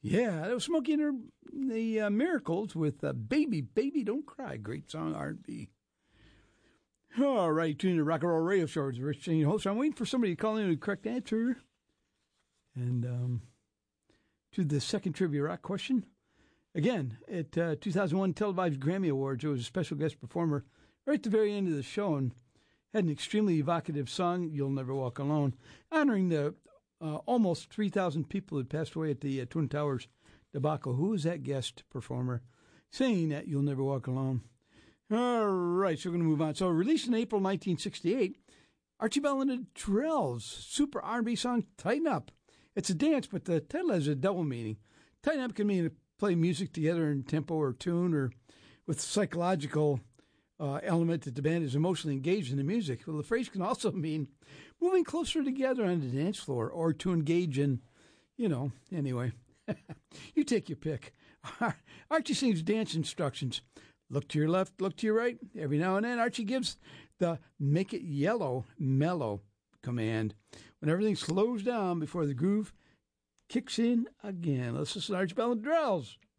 Yeah, that was Smokey and the Miracles with Baby, Baby, Don't Cry. Great song, R&B. All right, tune in to Rock and Roll Radio Show. It's Rich Cheney, host. I'm waiting for somebody to call in with the correct answer. And to the second trivia rock question. Again, at 2001 televised Grammy Awards, there was a special guest performer right at the very end of the show and had an extremely evocative song, You'll Never Walk Alone, honoring the almost 3,000 people who had passed away at the Twin Towers debacle. Who was that guest performer singing that You'll Never Walk Alone? All right, so we're going to move on. So released in April 1968, Archie Bell and the Drells' super R&B song, Tighten Up. It's a dance, but the title has a double meaning. Tighten Up can mean to play music together in tempo or tune or with psychological element that the band is emotionally engaged in the music. Well, the phrase can also mean moving closer together on the dance floor or to engage in, anyway. You take your pick. Archie sings dance instructions. Look to your left, look to your right. Every now and then, Archie gives the make it yellow, mellow command when everything slows down before the groove kicks in again. Let's listen to Archie Bell and the Drells.